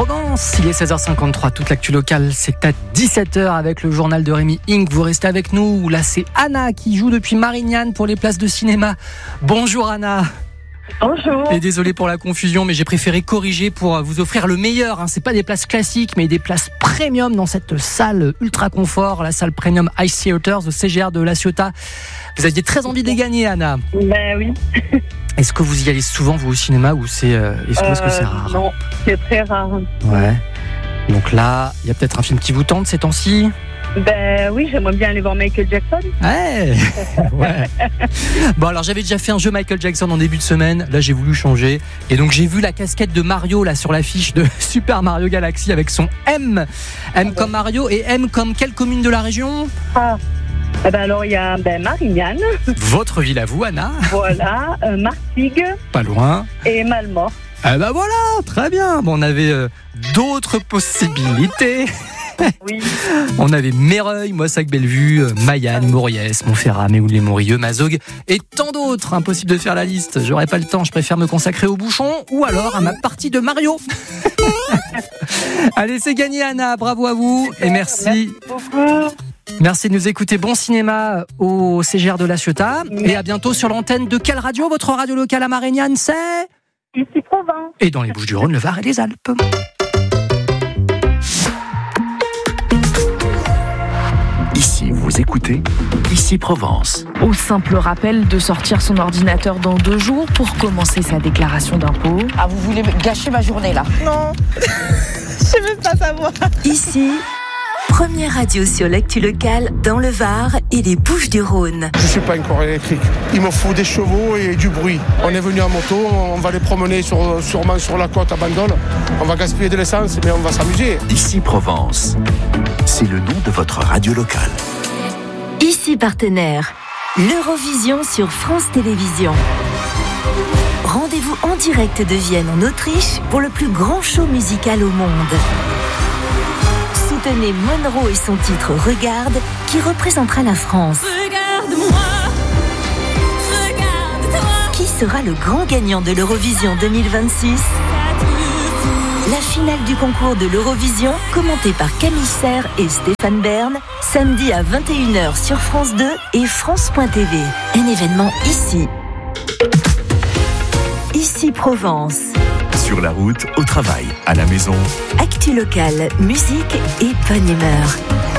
Provence. Il est 16h53, toute l'actu locale, c'est à 17h avec le journal de Rémi Inc. Vous restez avec nous. Là, c'est Anna qui joue depuis Marignane pour les places de cinéma. Bonjour Anna. Bonjour. Et désolé pour la confusion, mais j'ai préféré corriger pour vous offrir le meilleur. C'est pas des places classiques, mais des places premium dans cette salle ultra confort, la salle premium Ice Theaters au CGR de La Ciotat. Vous aviez très envie de les gagner, Anna. Ben oui. Est-ce que vous y allez souvent, vous, au cinéma, ou est-ce que c'est rare? Non, c'est très rare. Ouais. Donc là, il y a peut-être un film qui vous tente ces temps-ci? Ben oui, j'aimerais bien aller voir Michael Jackson. Ouais. Bon, alors j'avais déjà fait un jeu Michael Jackson en début de semaine. Là, j'ai voulu changer. Et donc, j'ai vu la casquette de Mario là sur l'affiche de Super Mario Galaxy avec son M. M comme Mario et M comme quelle commune de la région? Eh ben alors, il y a Marignane. Votre ville à vous, Anna. Voilà, Martigues. Pas loin. Et Malmort. Ah ben voilà, très bien. Bon, on avait d'autres possibilités. Oui. On avait Méreuil, Moissac-Bellevue, Mayenne, Mauriès, Montferrat, Méoul-les-Morieux, Mazogues et tant d'autres. Impossible de faire la liste. J'aurais pas le temps, je préfère me consacrer au bouchon ou alors à ma partie de Mario. Allez, c'est gagné, Anna. Bravo à vous et merci. Beaucoup. Merci de nous écouter. Bon cinéma au CGR de La Ciotat. Et à bientôt sur l'antenne de quelle radio? Votre radio locale à Marignane, c'est Ici Provence. Et dans les Bouches-du-Rhône, le Var et les Alpes. Ici, vous écoutez Ici Provence. Au simple rappel de sortir son ordinateur dans 2 jours pour commencer sa déclaration d'impôt. Ah, vous voulez gâcher ma journée là? Non, je veux pas savoir. Ici, première radio sur l'actu locale dans le Var et les Bouches-du-Rhône. Je suis pas un corps électrique. Il me faut des chevaux et du bruit. On est venu en moto, on va les promener sûrement sur la côte à Bandol. On va gaspiller de l'essence, mais on va s'amuser. Ici Provence. C'est le nom de votre radio locale. Ici partenaire, l'Eurovision sur France Télévisions. Rendez-vous en direct de Vienne en Autriche pour le plus grand show musical au monde. Soutenez Monroe et son titre Regarde qui représentera la France. Regarde-moi, regarde-toi. Qui sera le grand gagnant de l'Eurovision 2026? La finale du concours de l'Eurovision, commentée par Camille Serre et Stéphane Bern, samedi à 21h sur France 2 et France.tv. Un événement ici. Ici Provence. Sur la route, au travail, à la maison. Actu locale, musique et bonne humeur.